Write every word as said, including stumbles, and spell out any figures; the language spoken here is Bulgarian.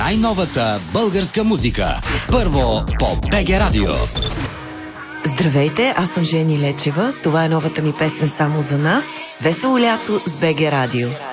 най-новата българска музика. Първо по БГ Радио. Здравейте, аз съм Жени Лечева. Това е новата ми песен само за нас. Весело лято с БГ Радио.